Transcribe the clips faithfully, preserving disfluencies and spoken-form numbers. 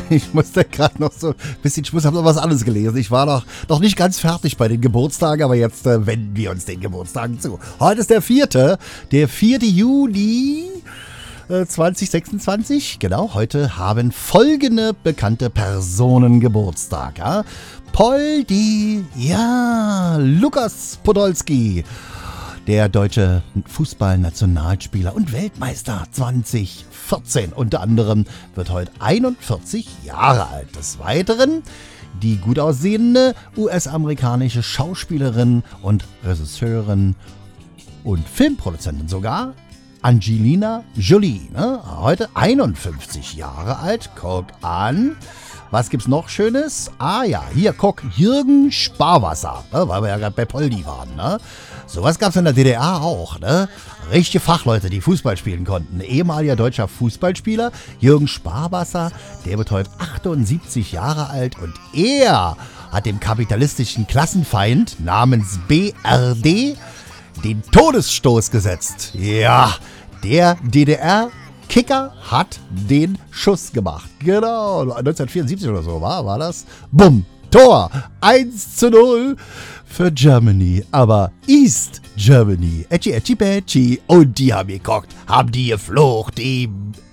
Ich musste gerade noch so ein bisschen, ich muss habe noch was anderes gelesen. Ich war noch, noch nicht ganz fertig bei den Geburtstagen, aber jetzt äh, wenden wir uns den Geburtstagen zu. Heute ist der vierte, der vierte Juli äh, zwanzig sechsundzwanzig. Genau, heute haben folgende bekannte Personen Geburtstag. Ja? Poldi, ja, Lukas Podolski. Der deutsche Fußballnationalspieler und Weltmeister zwanzig vierzehn. Unter anderem wird heute einundvierzig Jahre alt. Des Weiteren die gut aussehende U S-amerikanische Schauspielerin und Regisseurin und Filmproduzentin sogar, Angelina Jolie. Ne? Heute einundfünfzig Jahre alt. Guck an. Was gibt's noch Schönes? Ah ja, hier, guck, Jürgen Sparwasser, ne, weil wir ja gerade bei Poldi waren. Ne? Sowas gab's in der D D R auch. Ne? Richtige Fachleute, die Fußball spielen konnten. Ehemaliger deutscher Fußballspieler, Jürgen Sparwasser, der wird heute achtundsiebzig Jahre alt und er hat dem kapitalistischen Klassenfeind namens B R D den Todesstoß gesetzt. Ja, der D D R Kicker hat den Schuss gemacht. Genau, neunzehnhundertvierundsiebzig oder so war, war das. Bumm, Tor, eins zu null für Germany. Aber East Germany, Etchi, Etchi, Petschi. Und die haben geguckt, haben die geflucht, die,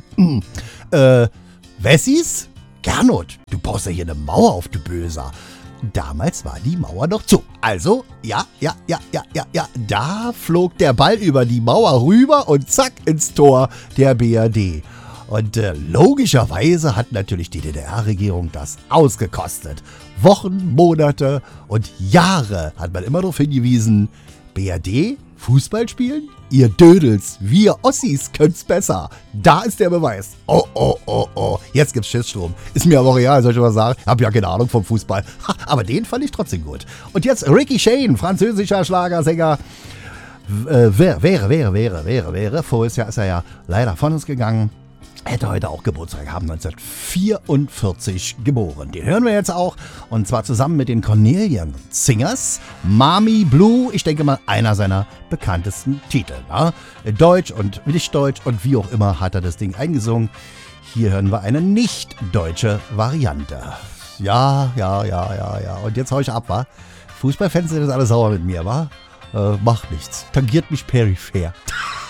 äh, Wessis? Gernot, du baust ja hier eine Mauer auf, du Böser. Damals war die Mauer noch zu. Also, ja, ja, ja, ja, ja, ja, da flog der Ball über die Mauer rüber und zack ins Tor der B R D. Und äh, logischerweise hat natürlich die D D R-Regierung das ausgekostet. Wochen, Monate und Jahre hat man immer darauf hingewiesen, B R D, Fußball spielen? Ihr Dödels, wir Ossis können's besser. Da ist der Beweis. Oh, oh, oh, oh. Jetzt gibt's Schissstrom. Ist mir aber real, soll ich mal sagen. Hab ja keine Ahnung vom Fußball. Ha, aber den fand ich trotzdem gut. Und jetzt Ricky Shane, französischer Schlagersänger. Äh, wäre, wäre, wäre, wäre, wäre, wäre. Voriges Jahr ist er ja leider von uns gegangen. Hätte heute auch Geburtstag, haben neunzehnhundertvierundvierzig geboren. Den hören wir jetzt auch. Und zwar zusammen mit den Cornelian Singers. Mami Blue, ich denke mal, einer seiner bekanntesten Titel. Ne? Deutsch und nicht deutsch und wie auch immer hat er das Ding eingesungen. Hier hören wir eine nicht deutsche Variante. Ja, ja, ja, ja, ja. Und jetzt hau ich ab, wa? Fußballfans sind jetzt alle sauer mit mir, wa? Äh, macht nichts. Tangiert mich peripher.